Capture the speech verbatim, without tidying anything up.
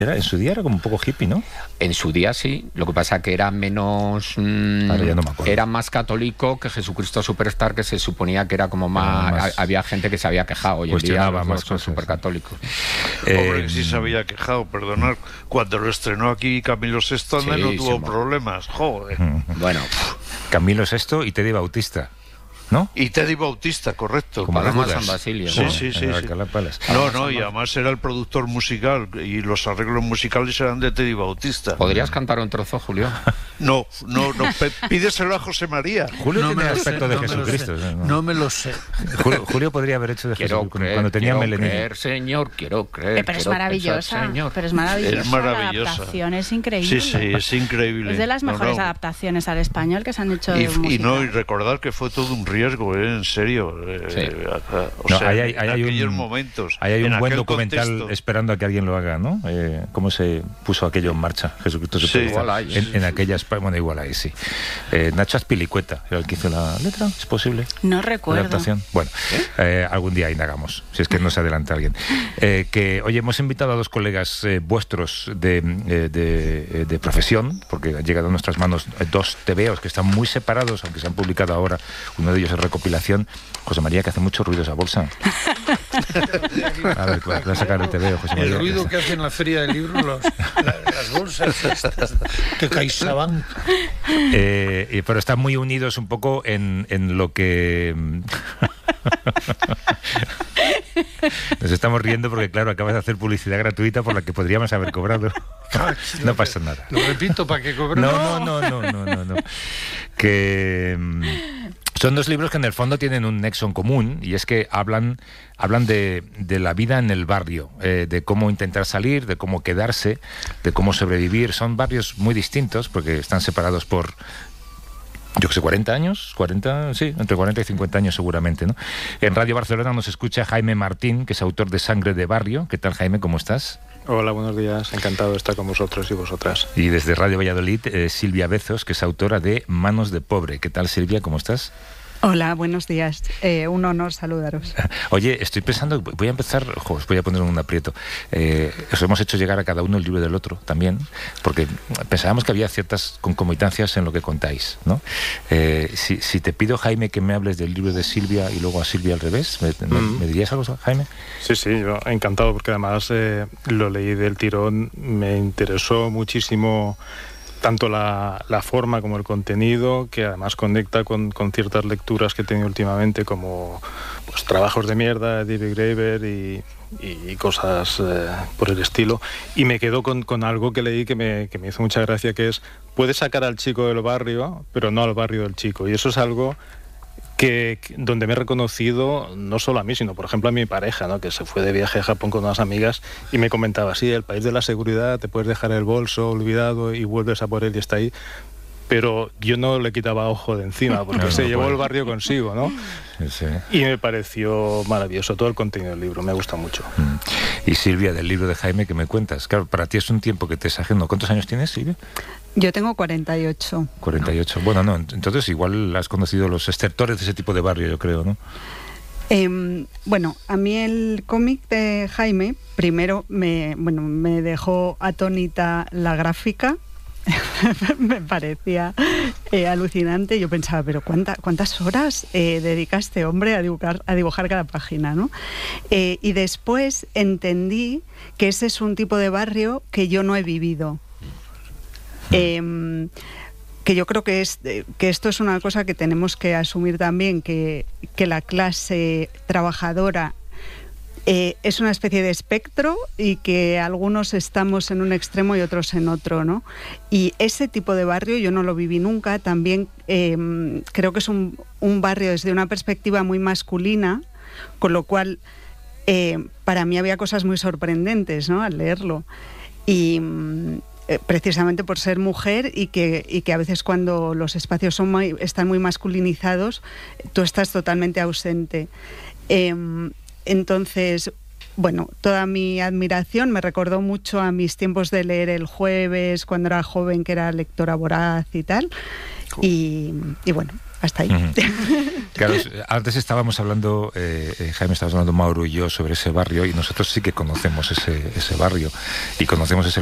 Era, en su día era como un poco hippie, ¿no? En su día sí, lo que pasa que era menos... Mmm, Ahora ya no me acuerdo. Era más católico que Jesucristo Superstar, que se suponía que era como más... más había gente que se había quejado, hoy en día los más son supercatólicos. Eh, Hombre, sí se había quejado, perdonad, cuando lo estrenó aquí Camilo Sesto, sí, no tuvo sí, problemas, joder. Bueno, Camilo Sesto y Teddy Bautista, ¿no? Y Teddy Bautista, correcto. Como Paloma San Basilio. Sí, ¿no? sí, sí. sí, sí. No, no, y además era el productor musical y los arreglos musicales eran de Teddy Bautista. ¿Podrías cantar un trozo, Julio? No, no, no. Pídeselo a José María. Julio no tiene el aspecto sé, de no Jesucristo. Me no. no me lo sé. Julio, Julio podría haber hecho de quiero Jesucristo creer, cuando tenía quiero melenillo. creer, señor, quiero creer. Eh, pero es maravillosa. Pensar, pero es maravillosa. Es maravillosa. La adaptación es increíble. Sí, sí, es increíble. Es de las mejores no, no. adaptaciones al español que se han hecho y, de música. Y no, y recordar que fue todo un riesgo, ¿eh? En serio. Sí. Eh, o no, sea, ahí hay, en ahí hay aquellos un, momentos. Ahí hay un buen documental contexto. esperando a que alguien lo haga, ¿no? Eh, ¿Cómo se puso aquello en marcha? Jesucristo se sí, igual hay, en, sí. en aquellas... Bueno, igual ahí, sí. Eh, Nacho Azpilicueta era el que hizo la letra, ¿es posible? No recuerdo. La adaptación. Bueno, eh, algún día indagamos, si es que no se adelanta alguien. Eh, que, oye, hemos invitado a dos colegas eh, vuestros de, eh, de, de profesión, porque han llegado a nuestras manos dos tebeos que están muy separados, aunque se han publicado ahora. Uno de ellos es recopilación. José María, que hace mucho ruido esa bolsa. A ver, voy a sacar el tebeo, José María. El ruido que hace en la feria del libro los, la, las bolsas estas de CaixaBank. Eh, pero están muy unidos un poco en, en lo que... Nos estamos riendo porque, claro, acabas de hacer publicidad gratuita por la que podríamos haber cobrado. No pasa nada. Lo repito para que cobre. No, no, no, no, no, no. Que... Son dos libros que en el fondo tienen un nexo en común, y es que hablan, hablan de, de la vida en el barrio, eh, de cómo intentar salir, de cómo quedarse, de cómo sobrevivir. Son barrios muy distintos porque están separados por, yo que sé, cuarenta años, cuarenta, sí, entre cuarenta y cincuenta años seguramente, ¿no? En Radio Barcelona nos escucha Jaime Martín, que es autor de Sangre de Barrio. ¿Qué tal, Jaime? ¿Cómo estás? Hola, buenos días. Encantado de estar con vosotros y vosotras. Y desde Radio Valladolid, eh, Silvia Bezos, que es autora de Manos de Pobre. ¿Qué tal, Silvia? ¿Cómo estás? Hola, buenos días. Eh, un honor saludaros. Oye, estoy pensando, voy a empezar, ojo, os voy a poner un aprieto. Eh, os hemos hecho llegar a cada uno el libro del otro también, porque pensábamos que había ciertas concomitancias en lo que contáis, ¿no? Eh, si, si te pido, Jaime, que me hables del libro de Silvia y luego a Silvia al revés, ¿me, mm. me, ¿me dirías algo, Jaime? Sí, sí, yo encantado, porque además eh, lo leí del tirón, me interesó muchísimo tanto la, la forma como el contenido, que además conecta con, con ciertas lecturas que he tenido últimamente, como pues, Trabajos de mierda de David Graeber y, y cosas eh, por el estilo. Y me quedo con, con algo que leí que me, que me hizo mucha gracia, que es: puedes sacar al chico del barrio, pero no al barrio del chico. Y eso es algo que, donde me he reconocido, no solo a mí, sino por ejemplo a mi pareja, ¿no? Que se fue de viaje a Japón con unas amigas y me comentaba: sí, el país de la seguridad, te puedes dejar el bolso olvidado y vuelves a por él y está ahí. Pero yo no le quitaba ojo de encima, porque no, se no llevó puede. El barrio consigo, ¿no? Sí. Y me pareció maravilloso todo el contenido del libro, me gusta mucho. Y Silvia, del libro de Jaime, ¿qué me cuentas? Claro, para ti es un tiempo que te es ajeno. ¿Cuántos años tienes, Silvia? Yo tengo cuarenta y ocho. cuarenta y ocho. Bueno, no, entonces igual has conocido los estertores de ese tipo de barrio, yo creo, ¿no? Eh, bueno, a mí el cómic de Jaime, primero me, bueno, me dejó atónita la gráfica. Me parecía eh, alucinante. Yo pensaba, pero ¿cuánta, cuántas horas eh, dedica este hombre a dibujar, a dibujar cada página, ¿no? Eh, y después entendí que ese es un tipo de barrio que yo no he vivido. Eh, que yo creo que, es, que esto es una cosa que tenemos que asumir también, que, que la clase trabajadora Eh, es una especie de espectro y que algunos estamos en un extremo y otros en otro, ¿no? Y ese tipo de barrio yo no lo viví nunca. También eh, creo que es un, un barrio desde una perspectiva muy masculina, con lo cual eh, para mí había cosas muy sorprendentes, ¿no?, al leerlo. Y eh, precisamente por ser mujer y que, y que a veces cuando los espacios son muy, están muy masculinizados, tú estás totalmente ausente. Eh, Entonces, bueno, toda mi admiración. Me recordó mucho a mis tiempos de leer El Jueves, cuando era joven, que era lectora voraz y tal. Y, y bueno, hasta ahí. Uh-huh. Claro, antes estábamos hablando, eh, Jaime, estábamos hablando Mauro y yo sobre ese barrio, y nosotros sí que conocemos ese, ese barrio y conocemos ese